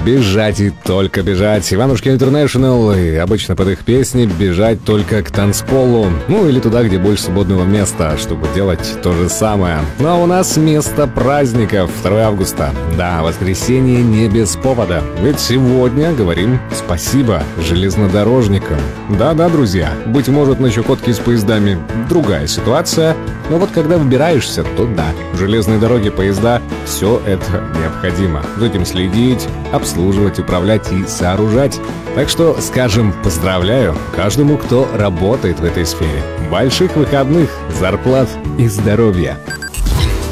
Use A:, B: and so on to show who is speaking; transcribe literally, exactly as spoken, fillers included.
A: бежать и только бежать. Иванушки Интернешнл, и обычно под их песни бежать только к танцполу. Ну или туда, где больше свободного места, чтобы делать то же самое. Ну а у нас место праздников. второе августа. Да, воскресенье не без повода. Ведь сегодня говорим спасибо железнодорожникам. Да-да, друзья, быть может, на Чукотке с поездами другая ситуация, но вот когда выбираешься, то да, железные дороги, поезда, все это необходимо. За этим следить, обслуживать, управлять и сооружать. Так что, скажем, поздравляю каждому, кто работает в этой сфере. Больших выходных, зарплат и здоровья.